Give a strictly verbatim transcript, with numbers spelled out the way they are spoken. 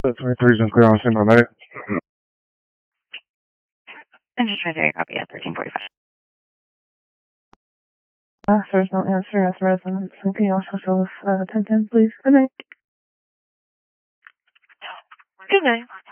twenty-three is in clear on scene on eight. I'm just trying to copy at thirteen forty-five. Uh, there's no answer as residents. Can you also show us uh, ten ten, please? Good night. Good night.